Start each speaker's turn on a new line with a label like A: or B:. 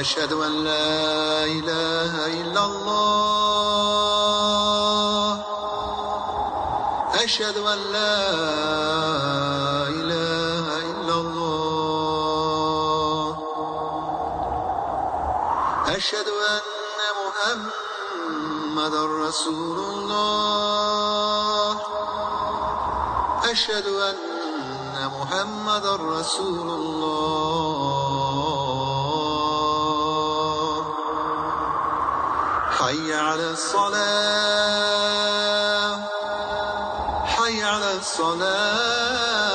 A: أشهد أن لا إله إلا الله أشهد أن لا إله إلا الله أشهد أن محمدا رسول الله أشهد أن محمدا رسول الله حي على الصلاة حي على الصلاة